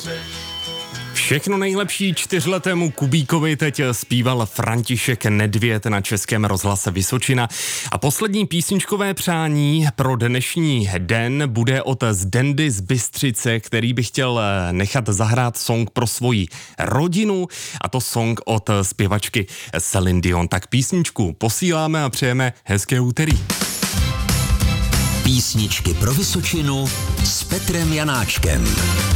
Všechno nejlepší 4letému Kubíkovi teď zpíval František Nedvěd na Českém rozhlase Vysočina. A poslední písničkové přání pro dnešní den bude od Zdendy z Bystřice, který by chtěl nechat zahrát song pro svoji rodinu, a to song od zpěvačky Celine Dion. Tak písničku posíláme a přejeme hezké úterý. Písničky pro Vysočinu s Petrem Janáčkem.